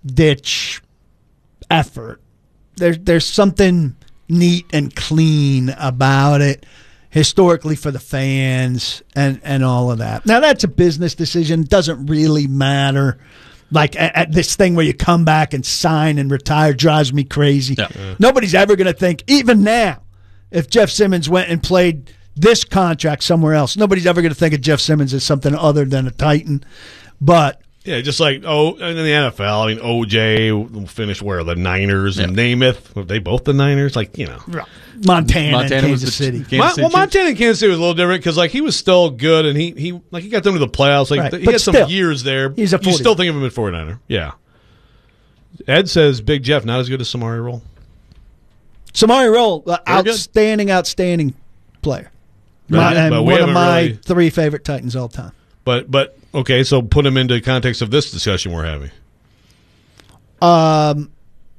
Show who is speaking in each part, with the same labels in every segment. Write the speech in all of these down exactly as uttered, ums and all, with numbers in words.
Speaker 1: ditch effort. There's there's something neat and clean about it, historically for the fans and, and all of that. Now, that's a business decision. It doesn't really matter. Like at, at this thing where you come back and sign and retire drives me crazy.
Speaker 2: Yeah. Yeah.
Speaker 1: Nobody's ever going to think, even now, if Jeff Simmons went and played this contract somewhere else, nobody's ever going to think of Jeff Simmons as something other than a Titan. But
Speaker 3: yeah, just like oh, in the N F L, I mean, O J finished where the Niners and
Speaker 2: yeah.
Speaker 3: Namath. Were they both the Niners? Like you know,
Speaker 1: Montana,
Speaker 2: Montana
Speaker 1: and Kansas
Speaker 2: was the,
Speaker 1: City.
Speaker 2: Kansas
Speaker 3: Mon-
Speaker 2: City
Speaker 3: well,
Speaker 2: Chiefs.
Speaker 3: Montana and Kansas City was a little different because like he was still good and he he like he got them to the playoffs. Like
Speaker 1: Right.
Speaker 3: he
Speaker 1: But
Speaker 3: had
Speaker 1: still,
Speaker 3: some years there.
Speaker 1: he's a
Speaker 3: you
Speaker 1: forty.
Speaker 3: still think of him as forty-niner. Yeah. Ed says Big Jeff not as good as Samari Roll.
Speaker 1: Samari Roll, uh,
Speaker 2: Very good.
Speaker 1: outstanding, outstanding player.
Speaker 3: But-
Speaker 1: My, and
Speaker 3: but we
Speaker 1: one of
Speaker 3: haven't
Speaker 1: my
Speaker 3: really-
Speaker 1: three favorite Titans all time.
Speaker 3: But but okay, so put him into context of this discussion we're having.
Speaker 1: Um,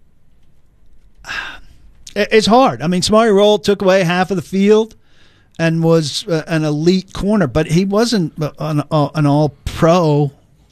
Speaker 1: it- it's hard. I mean, Samari Roll took away half of the field and was uh, an elite corner, but he wasn't an, uh, an all-pro.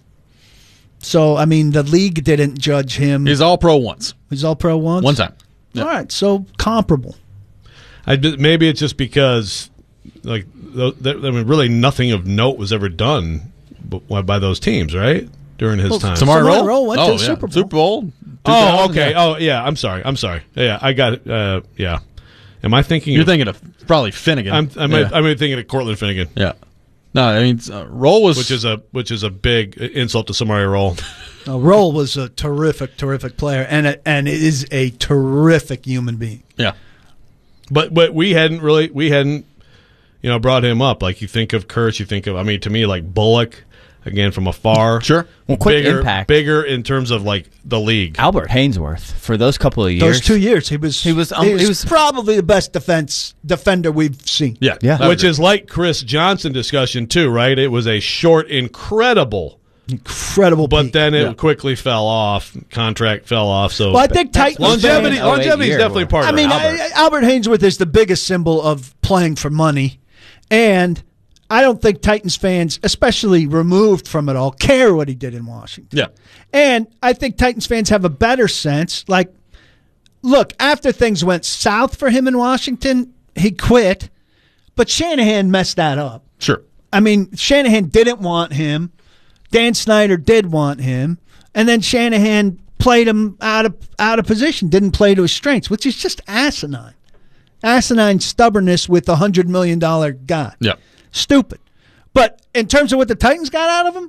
Speaker 1: So, I mean, the league didn't judge him.
Speaker 2: He's all pro once.
Speaker 1: He's all-pro once?
Speaker 2: One time. Yeah.
Speaker 1: All right, so comparable.
Speaker 3: I maybe it's just because like th- th- I mean, really nothing of note was ever done b- by those teams, right? During his
Speaker 1: Well,
Speaker 3: time.
Speaker 1: Samari
Speaker 2: Samari
Speaker 1: Roll
Speaker 2: Roll
Speaker 1: went
Speaker 2: oh,
Speaker 1: to the
Speaker 2: yeah.
Speaker 1: Super Bowl.
Speaker 2: Super Bowl.
Speaker 3: Oh,
Speaker 2: two thousand,
Speaker 3: okay.
Speaker 2: yeah.
Speaker 3: Oh, yeah. I'm sorry. I'm sorry. Yeah, I got it. Uh, yeah. Am I thinking?
Speaker 2: You're
Speaker 3: of,
Speaker 2: thinking of probably Finnegan.
Speaker 3: I'm. I'm,
Speaker 2: yeah.
Speaker 3: I'm thinking of Cortland Finnegan,
Speaker 2: yeah. No, I mean uh, Roll was
Speaker 3: which is a which is a big insult to Samari Roll.
Speaker 1: Uh, Roll was a terrific, terrific player, and a, and is a terrific human being.
Speaker 2: yeah.
Speaker 3: But but we hadn't really we hadn't you know brought him up. Like you think of Kurtz, you think of I mean to me like Bullock again from afar.
Speaker 2: Sure.
Speaker 4: Well, quick
Speaker 3: bigger,
Speaker 4: impact.
Speaker 3: bigger in terms of like the league.
Speaker 4: Albert Hainsworth for those couple of years.
Speaker 1: Those two years, he was
Speaker 4: He was, um,
Speaker 1: he was,
Speaker 4: he was-
Speaker 1: probably the best defense defender we've seen.
Speaker 3: Yeah,
Speaker 4: Yeah.
Speaker 3: Which is like Chris Johnson discussion too, right? It was a short, incredible,
Speaker 1: Incredible.
Speaker 3: but
Speaker 1: peak.
Speaker 3: then it
Speaker 2: Yeah.
Speaker 3: quickly fell off. Contract fell off. So
Speaker 1: Well, I think Titans
Speaker 3: longevity,
Speaker 1: fans-
Speaker 3: longevity is
Speaker 4: year
Speaker 3: definitely
Speaker 4: were-
Speaker 3: part
Speaker 1: I
Speaker 3: of
Speaker 1: mean,
Speaker 3: it.
Speaker 1: Albert. I, Albert Hainsworth is the biggest symbol of playing for money, and I don't think Titans fans, especially removed from it all, care what he did in Washington.
Speaker 2: Yeah.
Speaker 1: And I think Titans fans have a better sense. Like, look, after things went south for him in Washington, he quit, but Shanahan messed that up.
Speaker 2: Sure.
Speaker 1: I mean, Shanahan didn't want him. Dan Snyder did want him, and then Shanahan played him out of out of position, didn't play to his strengths, which is just asinine. Asinine stubbornness with a hundred million dollar guy.
Speaker 2: Yeah.
Speaker 1: Stupid. But in terms of what the Titans got out of him,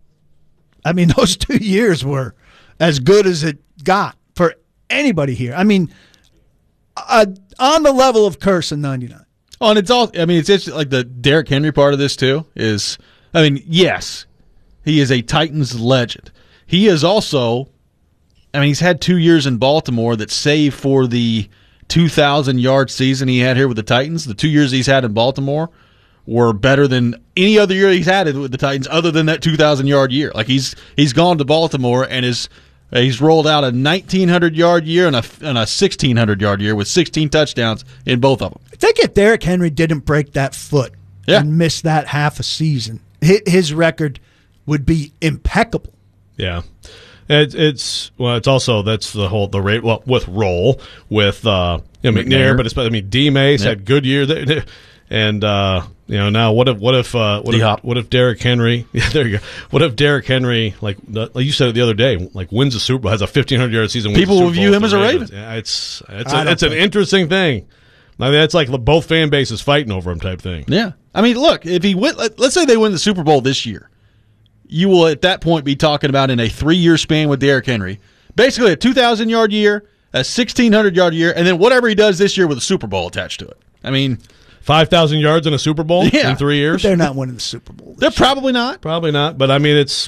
Speaker 1: I mean, those two years were as good as it got for anybody here. I mean, uh, on the level of Curse in ninety-nine.
Speaker 2: Oh, and it's all. I mean, it's just like the Derrick Henry part of this too. Is I mean, yes, he is a Titans legend. He is also. I mean, he's had two years in Baltimore that, save for the two thousand yard season he had here with the Titans, the two years he's had in Baltimore were better than any other year he's had with the Titans, other than that two thousand yard year. Like he's he's gone to Baltimore and is. He's rolled out a nineteen hundred yard year and a, and a sixteen hundred yard year with sixteen touchdowns in both of them.
Speaker 1: I think if Derrick Henry didn't break that foot
Speaker 2: Yeah.
Speaker 1: and miss that half a season, hi- his record would be impeccable.
Speaker 3: Yeah. It's it's well. It's also that's the whole the rate well with Roll with uh you know, McNair,
Speaker 2: McNair.
Speaker 3: but it's I mean D Mace
Speaker 2: Yeah.
Speaker 3: had good year there, and uh you know now what if what if uh what
Speaker 2: D-Hop.
Speaker 3: if what if Derrick Henry yeah there you go what if Derrick Henry like the, like you said it the other day like wins a Super Bowl has a fifteen hundred yard season wins
Speaker 2: People
Speaker 3: the
Speaker 2: will
Speaker 3: Super
Speaker 2: view
Speaker 3: Bowl
Speaker 2: him
Speaker 3: with
Speaker 2: as
Speaker 3: the
Speaker 2: a
Speaker 3: Ravens.
Speaker 2: Raven.
Speaker 3: Yeah, it's it's
Speaker 1: I
Speaker 3: a,
Speaker 1: don't
Speaker 3: it's an
Speaker 1: think-
Speaker 3: interesting thing. I mean that's like both fan bases fighting over him type thing.
Speaker 2: Yeah. I mean, look, if he win, let- let's say they win the Super Bowl this year, you will at that point be talking about in a three-year span with Derrick Henry, basically a two thousand yard year, a sixteen hundred yard year, and then whatever he does this year with a Super Bowl attached to it. I mean,
Speaker 3: Five thousand yards in a Super Bowl
Speaker 2: Yeah.
Speaker 3: in three
Speaker 1: But
Speaker 3: years.
Speaker 1: they're not winning the Super Bowl.
Speaker 2: they're probably not.
Speaker 3: Probably not, but I mean it's.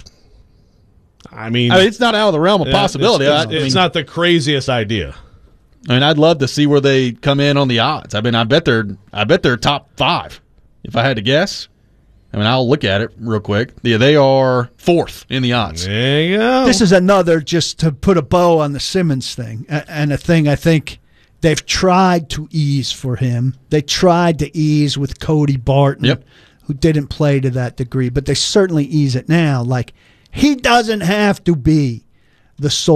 Speaker 3: I mean,
Speaker 2: I mean, it's not out of the realm of
Speaker 3: yeah,
Speaker 2: possibility.
Speaker 3: It's,
Speaker 2: I,
Speaker 3: it's,
Speaker 2: I mean,
Speaker 3: it's not the craziest idea.
Speaker 2: I mean, I'd love to see where they come in on the odds. I mean, I bet they're, I bet they're top five, if I had to guess. I mean, I'll look at it real quick. Yeah, they are fourth in the odds.
Speaker 3: There you go.
Speaker 1: This is another, just to put a bow on the Simmons thing, a- and a thing I think they've tried to ease for him. They tried to ease with Cody Barton,
Speaker 2: Yep.
Speaker 1: who didn't play to that degree, but they certainly ease it now. Like, he doesn't have to be the sole